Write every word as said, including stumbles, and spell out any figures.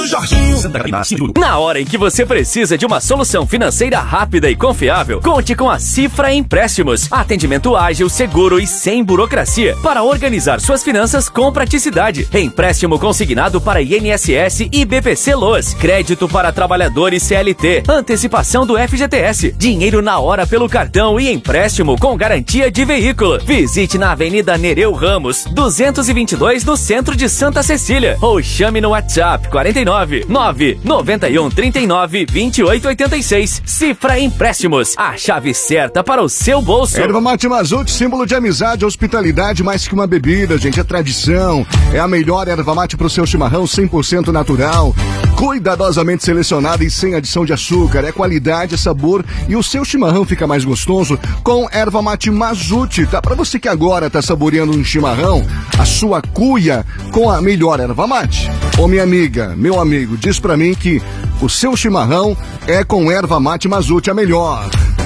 Jorginho. Santa Catarina, na hora em que você precisa de uma solução financeira rápida e confiável, conte com a Cifra Empréstimos. Atendimento ágil, seguro e sem burocracia para organizar suas finanças com praticidade. Empréstimo consignado para I N S S e B P C Loas. Crédito para trabalhadores C L T. Antecipação do F G T S. Dinheiro na hora pelo cartão e empréstimo com garantia de veículo. Visite na Avenida Nereu Ramos, duzentos e vinte e dois, no centro de Santa Cecília. Ou chame no WhatsApp quarenta e nove, nove nove um, trinta e nove, vinte e oito, oitenta e seis. Cifra Empréstimos, a chave certa para o seu bolso. Erva Mate Mazute, símbolo de amizade e hospitalidade, mais que uma bebida, gente, é tradição. É a melhor erva mate pro seu chimarrão, cem por cento natural, cuidadosamente selecionada e sem adição de açúcar. É qualidade, é sabor e o seu chimarrão fica mais gostoso com erva mate Mazute. Tá para você que agora tá saboreando um chimarrão, a sua cuia com a melhor erva mate. Ô minha amiga, meu amigo, diz pra mim que o seu chimarrão é com erva mate Mazute, a melhor.